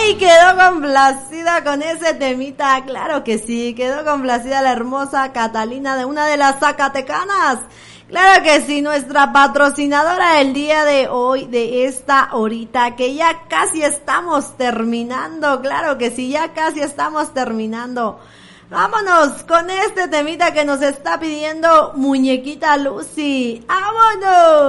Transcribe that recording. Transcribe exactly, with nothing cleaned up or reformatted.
Ay, quedó complacida con ese temita, claro que sí, quedó complacida la hermosa Catalina de una de las Zacatecanas. Claro que sí, nuestra patrocinadora del día de hoy, de esta horita, que ya casi estamos terminando, claro que sí, ya casi estamos terminando. Vámonos con este temita que nos está pidiendo Muñequita Lucy. ¡Vámonos!